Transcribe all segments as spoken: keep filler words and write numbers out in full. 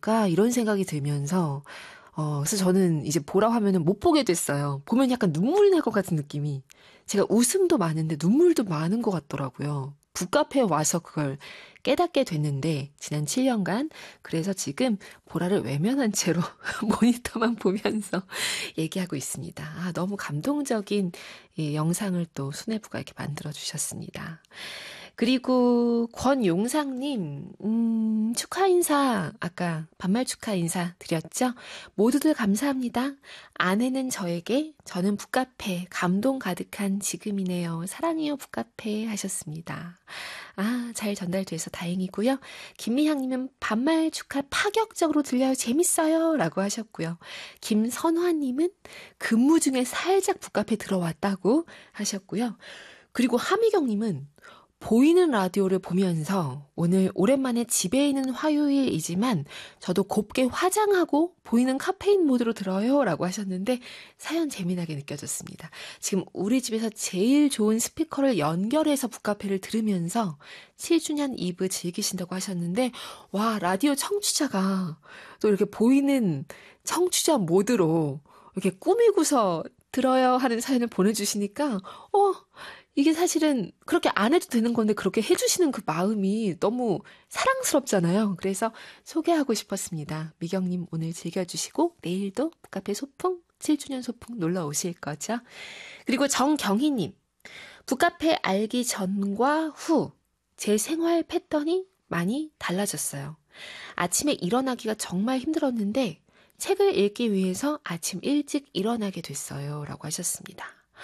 보다가 이런 생각이 들면서 어, 그래서 저는 이제 보라고 하면은 못 보게 됐어요. 보면 약간 눈물이 날 것 같은 느낌이. 제가 웃음도 많은데 눈물도 많은 것 같더라고요. 북카페에 와서 그걸 깨닫게 됐는데 지난 칠 년간 그래서 지금 보라를 외면한 채로 모니터만 보면서 얘기하고 있습니다. 아, 너무 감동적인 이 영상을 또 수뇌부가 이렇게 만들어 주셨습니다. 그리고 권용상님, 음, 축하 인사, 아까 반말 축하 인사 드렸죠? 모두들 감사합니다. 아내는 저에게, 저는 북카페, 감동 가득한 지금이네요. 사랑해요, 북카페 하셨습니다. 아, 잘 전달돼서 다행이고요. 김미향님은 반말 축하 파격적으로 들려요. 재밌어요. 라고 하셨고요. 김선화님은 근무 중에 살짝 북카페 들어왔다고 하셨고요. 그리고 하미경님은 보이는 라디오를 보면서 오늘 오랜만에 집에 있는 화요일이지만 저도 곱게 화장하고 보이는 카페인 모드로 들어요 라고 하셨는데 사연 재미나게 느껴졌습니다. 지금 우리 집에서 제일 좋은 스피커를 연결해서 북카페를 들으면서 칠 주년 이브 즐기신다고 하셨는데 와 라디오 청취자가 또 이렇게 보이는 청취자 모드로 이렇게 꾸미고서 들어요 하는 사연을 보내주시니까 어 이게 사실은 그렇게 안 해도 되는 건데 그렇게 해주시는 그 마음이 너무 사랑스럽잖아요. 그래서 소개하고 싶었습니다. 미경님 오늘 즐겨주시고 내일도 북카페 소풍 칠 주년 소풍 놀러 오실 거죠. 그리고 정경희님 북카페 알기 전과 후 제 생활 패턴이 많이 달라졌어요. 아침에 일어나기가 정말 힘들었는데 책을 읽기 위해서 아침 일찍 일어나게 됐어요. 라고 하셨습니다.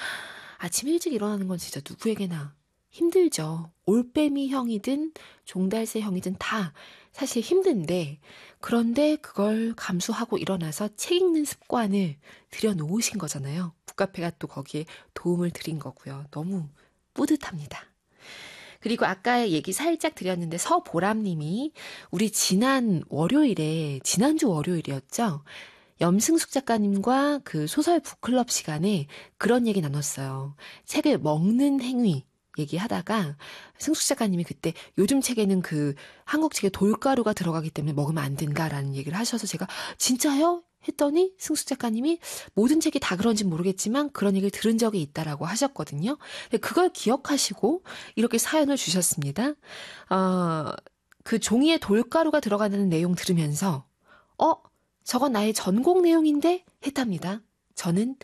아침 일찍 일어나는 건 진짜 누구에게나 힘들죠. 올빼미 형이든 종달새 형이든 다 사실 힘든데 그런데 그걸 감수하고 일어나서 책 읽는 습관을 들여놓으신 거잖아요. 북카페가 또 거기에 도움을 드린 거고요. 너무 뿌듯합니다. 그리고 아까 얘기 살짝 드렸는데 서보람님이 우리 지난 월요일에 지난주 월요일이었죠. 염승숙 작가님과 그 소설 북클럽 시간에 그런 얘기 나눴어요. 책을 먹는 행위 얘기하다가 승숙 작가님이 그때 요즘 책에는 그 한국 책에 돌가루가 들어가기 때문에 먹으면 안 된다라는 얘기를 하셔서 제가 진짜요? 했더니 승숙 작가님이 모든 책이 다 그런지 모르겠지만 그런 얘기를 들은 적이 있다라고 하셨거든요. 그걸 기억하시고 이렇게 사연을 주셨습니다. 어, 그 종이에 돌가루가 들어가는 내용 들으면서 어? 저건 나의 전공 내용인데? 했답니다. 저는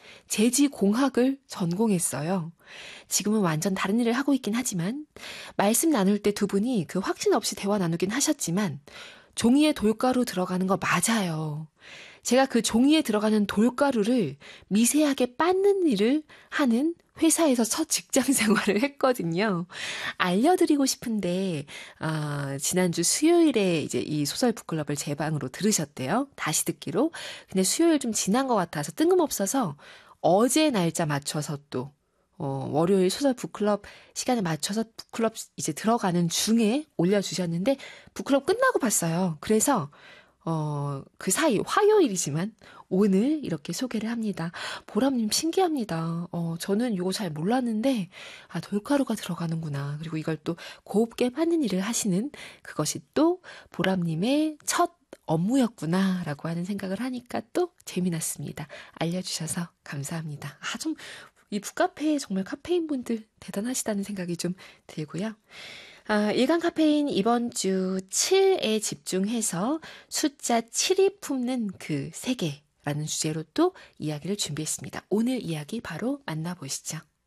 제지공학을 전공했어요. 지금은 완전 다른 일을 하고 있긴 하지만 말씀 나눌 때 두 분이 그 확신 없이 대화 나누긴 하셨지만 종이에 돌가루 들어가는 거 맞아요. 제가 그 종이에 들어가는 돌가루를 미세하게 빻는 일을 하는 회사에서 첫 직장 생활을 했거든요. 알려드리고 싶은데 어, 지난주 수요일에 이제 이 소설 북클럽을 제 방으로 들으셨대요. 다시 듣기로. 근데 수요일 좀 지난 것 같아서 뜬금없어서 어제 날짜 맞춰서 또 어, 월요일 소설 북클럽 시간에 맞춰서 북클럽 이제 들어가는 중에 올려주셨는데 북클럽 끝나고 봤어요. 그래서 어, 그 사이 화요일이지만 오늘 이렇게 소개를 합니다. 보람님 신기합니다. 어, 저는 이거 잘 몰랐는데 아 돌가루가 들어가는구나. 그리고 이걸 또 곱게 빻는 일을 하시는 그것이 또 보람님의 첫 업무였구나 라고 하는 생각을 하니까 또 재미났습니다. 알려주셔서 감사합니다. 아, 좀 이 북카페에 정말 카페인 분들 대단하시다는 생각이 좀 들고요. 아, 일간 카페인 이번 주 칠에 집중해서 숫자 칠이 품는 그 세계라는 주제로 또 이야기를 준비했습니다. 오늘 이야기 바로 만나보시죠.